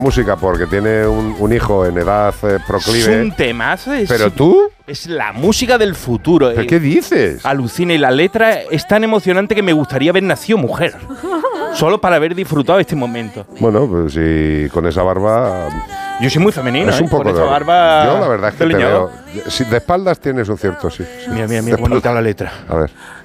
música porque tiene un hijo en edad proclive. Es un temazo. Pero tú. Es la música del futuro. ¿Pero qué dices? Alucina, y la letra es tan emocionante que me gustaría haber nacido mujer. Solo para haber disfrutado este momento. Bueno, pues si con esa barba. Yo soy muy femenino, es un poco con de esa barba. Yo la verdad es que te veo. Si de espaldas tienes un cierto, sí. Mira, bonita la letra. A ver.